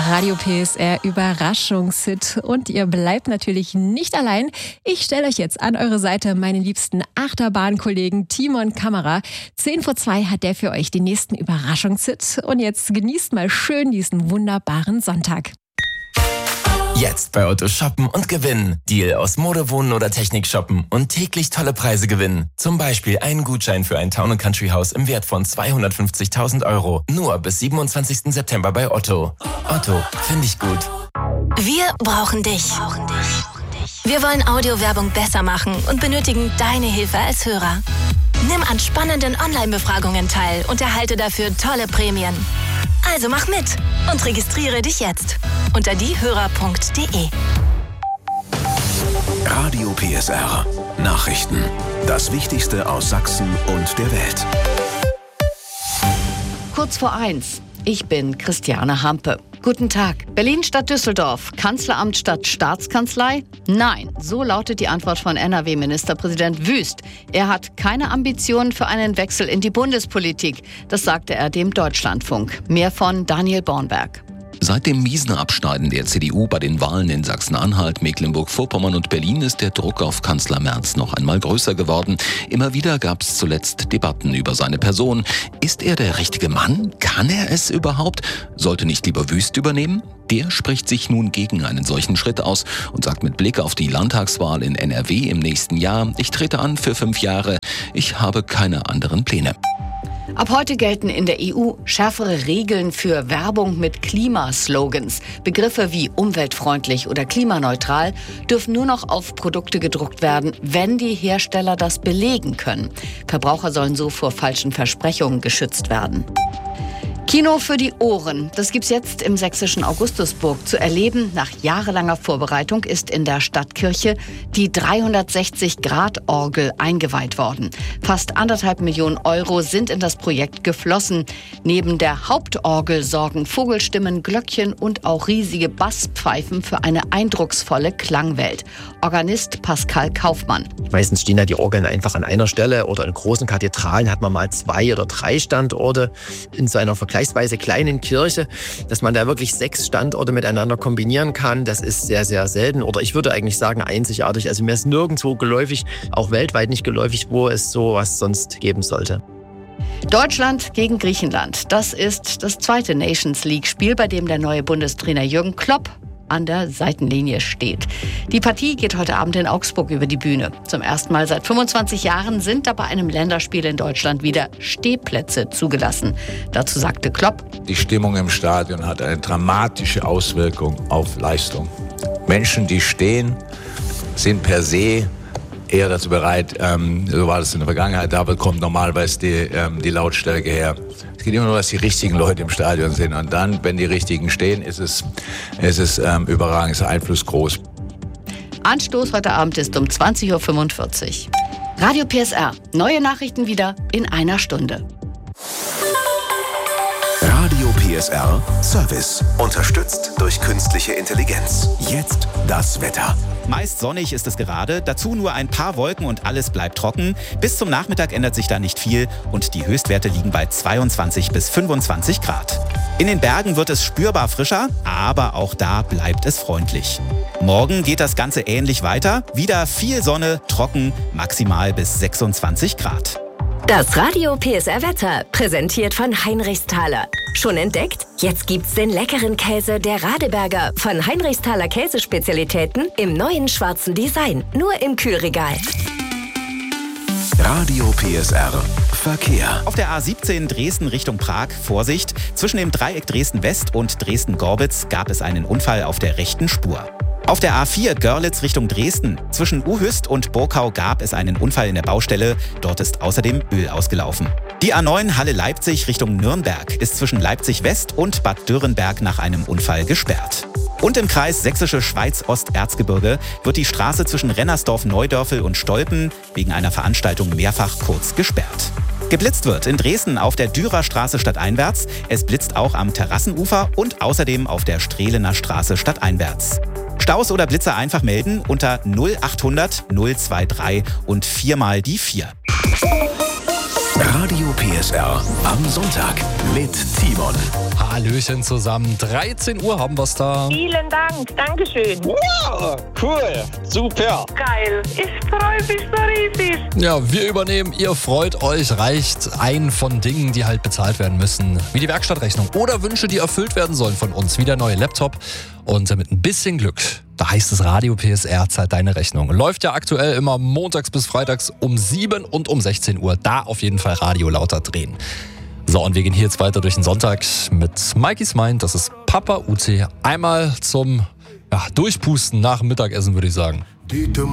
Radio PSR Überraschungshit. Und ihr bleibt natürlich nicht allein. Ich stelle euch jetzt an eure Seite meinen liebsten Achterbahnkollegen Timon Kammerer. 2:10 hat der für euch den nächsten Überraschungshit. Und jetzt genießt mal schön diesen wunderbaren Sonntag. Jetzt bei Otto shoppen und gewinnen. Deal aus Mode, Wohnen oder Technik shoppen und täglich tolle Preise gewinnen. Zum Beispiel einen Gutschein für ein Town & Country Haus im Wert von 250.000 €. Nur bis 27. September bei Otto. Otto, finde ich gut. Wir brauchen dich. Wir wollen Audiowerbung besser machen und benötigen deine Hilfe als Hörer. Nimm an spannenden Online-Befragungen teil und erhalte dafür tolle Prämien. Also mach mit und registriere dich jetzt unter diehörer.de. Radio PSR. Nachrichten. Das Wichtigste aus Sachsen und der Welt. Kurz vor 1. Ich bin Christiane Hampe. Guten Tag. Berlin statt Düsseldorf. Kanzleramt statt Staatskanzlei? Nein, so lautet die Antwort von NRW-Ministerpräsident Wüst. Er hat keine Ambitionen für einen Wechsel in die Bundespolitik. Das sagte er dem Deutschlandfunk. Mehr von Daniel Bornberg. Seit dem miesen Abschneiden der CDU bei den Wahlen in Sachsen-Anhalt, Mecklenburg-Vorpommern und Berlin ist der Druck auf Kanzler Merz noch einmal größer geworden. Immer wieder gab es zuletzt Debatten über seine Person. Ist er der richtige Mann? Kann er es überhaupt? Sollte nicht lieber Wüst übernehmen? Der spricht sich nun gegen einen solchen Schritt aus und sagt mit Blick auf die Landtagswahl in NRW im nächsten Jahr: Ich trete an für 5 Jahre. Ich habe keine anderen Pläne. Ab heute gelten in der EU schärfere Regeln für Werbung mit Klimaslogans. Begriffe wie umweltfreundlich oder klimaneutral dürfen nur noch auf Produkte gedruckt werden, wenn die Hersteller das belegen können. Verbraucher sollen so vor falschen Versprechungen geschützt werden. Kino für die Ohren. Das gibt's jetzt im sächsischen Augustusburg zu erleben. Nach jahrelanger Vorbereitung ist in der Stadtkirche die 360-Grad-Orgel eingeweiht worden. Fast 1,5 Millionen € sind in das Projekt geflossen. Neben der Hauptorgel sorgen Vogelstimmen, Glöckchen und auch riesige Basspfeifen für eine eindrucksvolle Klangwelt. Organist Pascal Kaufmann. Meistens stehen ja die Orgeln einfach an einer Stelle, oder in großen Kathedralen hat man mal 2 oder 3 Standorte. In so einer vergleichsweise kleinen Kirche, dass man da wirklich 6 Standorte miteinander kombinieren kann, das ist sehr, sehr selten, oder ich würde eigentlich sagen einzigartig. Also mir ist nirgendwo geläufig, auch weltweit nicht geläufig, wo es sowas sonst geben sollte. Deutschland gegen Griechenland. Das ist das zweite Nations League-Spiel, bei dem der neue Bundestrainer Jürgen Klopp an der Seitenlinie steht. Die Partie geht heute Abend in Augsburg über die Bühne. Zum ersten Mal seit 25 Jahren sind da bei einem Länderspiel in Deutschland wieder Stehplätze zugelassen. Dazu sagte Klopp: Die Stimmung im Stadion hat eine dramatische Auswirkung auf Leistung. Menschen, die stehen, sind per se eher dazu bereit, so war das in der Vergangenheit, da kommt normalerweise die Lautstärke her. Es geht immer nur, dass die richtigen Leute im Stadion sind. Und dann, wenn die Richtigen stehen, ist es überragend, ist der Einfluss groß. Anstoß heute Abend ist um 20:45 Uhr. Radio PSR. Neue Nachrichten wieder in einer Stunde. Radio PSR Service. Unterstützt durch künstliche Intelligenz. Jetzt das Wetter. Meist sonnig ist es gerade, dazu nur ein paar Wolken und alles bleibt trocken. Bis zum Nachmittag ändert sich da nicht viel und die Höchstwerte liegen bei 22 bis 25 Grad. In den Bergen wird es spürbar frischer, aber auch da bleibt es freundlich. Morgen geht das Ganze ähnlich weiter. Wieder viel Sonne, trocken, maximal bis 26 Grad. Das Radio PSR Wetter, präsentiert von Heinrichsthaler. Schon entdeckt? Jetzt gibt's den leckeren Käse der Radeberger von Heinrichsthaler Käsespezialitäten im neuen schwarzen Design. Nur im Kühlregal. Radio PSR Verkehr. Auf der A17 Dresden Richtung Prag, Vorsicht, zwischen dem Dreieck Dresden-West und Dresden-Gorbitz gab es einen Unfall auf der rechten Spur. Auf der A4 Görlitz Richtung Dresden, zwischen Uhüst und Burkau gab es einen Unfall in der Baustelle. Dort ist außerdem Öl ausgelaufen. Die A9 Halle-Leipzig Richtung Nürnberg ist zwischen Leipzig-West und Bad Dürrenberg nach einem Unfall gesperrt. Und im Kreis Sächsische Schweiz-Osterzgebirge wird die Straße zwischen Rennersdorf-Neudörfel und Stolpen wegen einer Veranstaltung mehrfach kurz gesperrt. Geblitzt wird in Dresden auf der Dürerstraße stadteinwärts. Es blitzt auch am Terrassenufer und außerdem auf der Strehlener Straße stadteinwärts. Staus oder Blitzer einfach melden unter 0800 023 und 4 mal die 4. Radio PSR am Sonntag mit Timon. Hallöchen zusammen. 13 Uhr haben wir es da. Vielen Dank, Dankeschön. Wow, cool, super. Geil, ich freue mich so riesig. Ja, wir übernehmen, ihr freut euch, reicht ein von Dingen, die halt bezahlt werden müssen, wie die Werkstattrechnung oder Wünsche, die erfüllt werden sollen von uns, wie der neue Laptop. Und mit ein bisschen Glück, da heißt es Radio PSR zahlt deine Rechnung. Läuft ja aktuell immer montags bis freitags um 7 und um 16 Uhr. Da auf jeden Fall Radio lauter drehen. So, und wir gehen hier jetzt weiter durch den Sonntag mit Mikey's Mind. Das ist Papa UT. Einmal zum Durchpusten nach dem Mittagessen, würde ich sagen.